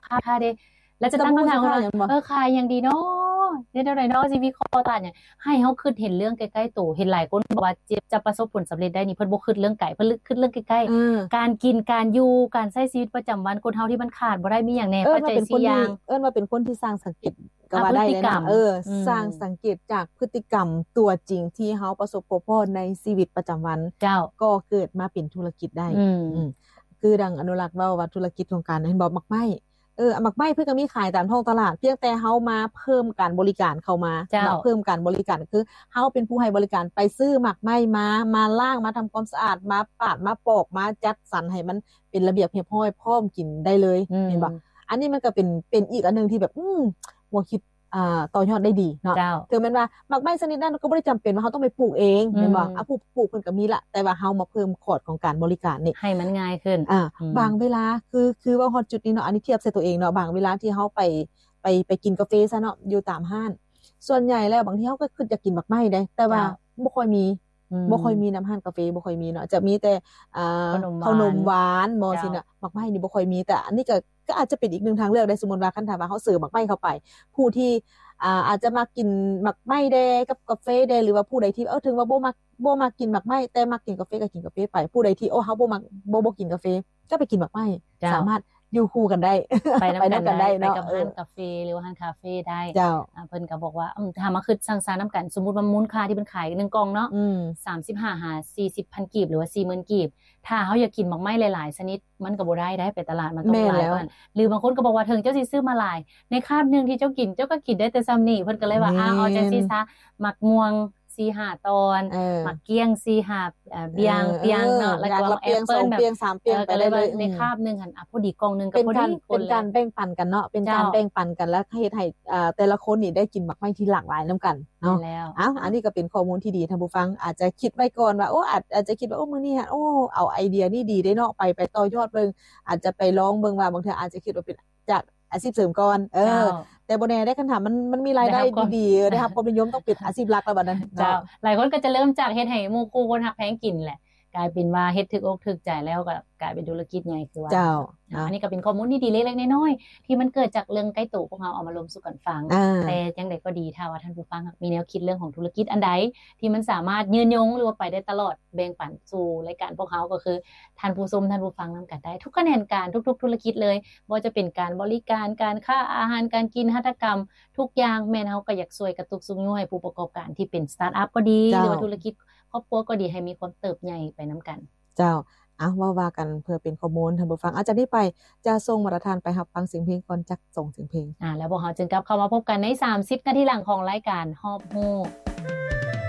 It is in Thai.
ค่าเด้แล้วจะตั้งคำถามว่าขายอย่างดีเนาะเนี่ยเท่าไหร่เนาะชีวิตคอตาเนี่ยให้เฮาคิดเห็นเรื่องใกล้ๆตัวเห็นหลายคนบอกว่าจะประสบผลสำเร็จได้นี่เพิ่นบ่คิดเรื่องไกลเพิ่นคิดเรื่องใกล้ๆการกินการอยู่การใช้ชีวิตประจำวันคนเฮาที่มันขาดบ่ได้มีหยังแน่ปัจจัย4อย่างว่าเป็นคนที่สร้างสังเกตก็ว่าได้เลยนะสร้างสังเกตจากพฤติกรรมตัวจริงที่เฮาประสบพบในชีวิตประจำวันก็เกิดมาเป็นธุรกิจได้คือดังอนุรักษ์เว้าว่าธุรกิจของการเห็นบ่มักไม้มักไม้เพิ่นก็มีขายตามท้องตลาดเพียงแต่เฮามาเพิ่มการบริการเข้ามาเพิ่มการบริการคือเฮาเป็นผู้ให้บริการไปซื้อมักไม้มาล้างมาทำความสะอาดมาปาดมาปอกมาจัดสรรให้มันเป็นระเบียบเรียบร้อยพร้อมกินได้เลยเห็นบ่อันนี้มันก็เป็นอีกอันนึงที่แบบบ่คิดต่อยอดได้ดีเนาะถึงแม้ว่ามักไม้ชนิดนั้นก็บ่ได้จำเป็นว่าเฮาต้องไปปลูกเองแม่นบ่ปลูกเพิ่นก็มีละแต่ว่าเฮามาเพิ่มคอร์สของการบริการนี่ให้มันง่ายขึ้นบางเวลาคือว่าฮอดจุดนี้เนาะอันนี้เทียบใส่ตัวเองเนาะบางเวลาที่เฮาไปกินกาแฟซะเนาะอยู่ตามห้านส่วนใหญ่แล้วบางทีเฮาก็คิดอยากกินมักไม้ได้แต่ว่าบ่ค่อยมีน้ำห้านกาแฟบ่ค่อยมีเนาะจะมีแต่ขนมหวานบ่สิน่ะมักไม้นี่บ่ค่อยมีแต่อันนี้ก็อาจจะเป็นอีกหนึ่งทางเลือกได้สมมุติว่าคันถ้าว่าเฮาเสิร์ฟมักไม้เข้าไปผู้ที่อาจจะมากินมักไม้แดกับกาแฟแดหรือว่าผู้ใดที่ถึงว่าบ่มักกินมักไม้แต่มักกินกาแฟก็กินกาแฟไปผู้ใดที่เฮาบ่มักบ่กินกาแฟก็ไปกินมักไม้สามารถอยู่คู่กันได้ไปนำกันได้เนาะไปกับร้านกาแฟหรือว่าร้านคาเฟ่ได้เพิ่นก็บอกว่าถ้ามาคิดสร้างสรรค์นำกันสมมุติว่ามูลค่าที่เพิ่นขาย1กล่องเนาะ35หา 40,000 กีบหรือว่า 40,000 กีบถ้าเฮาอยากกินมักไม้หลายๆชนิดมันก็บ่ได้ไปตลาดมันต้องหลายกว่าหรือบางคนก็บอกว่าถึงเจ้าสิซื้อมาหลายในคาบนึงที่เจ้ากินเจ้าก็กินได้แต่ซ้ำนี้เพิ่นก็เลยว่าเอาจังซี่ซะมักม่วง4-5 ตอนมักเกี้ยง4-5เบียงเนาะแล้วก็แอปเปิ้ลแบบ 3เปียงไปเลยในคาบนึงหั่นพอดีกล่องนึงก็พอดีเป็นการแบ่งปันกันเนาะเป็นการแบ่งปันกันแล้วเฮ็ดให้แต่ละคนนี่ได้กินมักไม้ที่หลากหลายนำกันเนาะอันนี้ก็เป็นข้อมูลที่ดีท่านผู้ฟังอาจจะคิดไว้ก่อนว่าอาจจะคิดว่ามื้อนี้เอาไอเดียนี่ดีได้เนาะไปต่อยอดเบิ่งอาจจะไปลองเบิ่งว่าบางเทื่ออาจจะคิดว่าเป็นจากอาชีพเสริมก่อนแต่บ่แน่ได้คันถามมันมีรายได้ดีๆนะครับความนิยมต้องเป็นอาชีพหลักแล้วบัดนั้นหลายคนก็จะเริ่มจากเฮ็ดให้หมู่คู่คนฮักแพงกินแหละกลายเป็นว่าเฮ็ดถึกอกถึกใจแล้วก็กลายเป็นธุรกิจใหญ่คือว่าอันนี้ก็เป็นข้อมูลดีๆเล็กๆน้อยๆที่มันเกิดจากเรื่องใกล้ตัวพวกเราเอามาลงสู่กันฟังแต่จังได๋ก็ดีถ้าว่าท่านผู้ฟังมีแนวคิดเรื่องของธุรกิจอันใดที่มันสามารถยืนยงหรือว่าไปได้ตลอดแบ่งปันสู่รายการพวกเราก็คือท่านผู้ชมท่านผู้ฟังนำกันได้ทุกแขนงการทุกๆธุรกิจเลยบ่ว่าจะเป็นการบริการการค้าอาหารการกินหัตถกรรมทุกอย่างแม่นเฮาก็อยากช่วยกระตุกสุขยุให้ผู้ประกอบการที่เป็นสตาร์ทอัพก็ดีหรือว่าธุรกิจครอบครัวก็ดีให้มีความเติบใหญ่ไปนำกันเจ้าว่ากันเพื่อเป็นข้อมูลท่านผู้ฟังอาจจะได้ไปจะส่งมาตรฐานไปรับฟังเสียงเพลงก่อนจักส่งเสียงเพลงแล้วพวกเราจึงกลับเข้ามาพบกันใน30นาทีหลังของรายการฮอบฮู้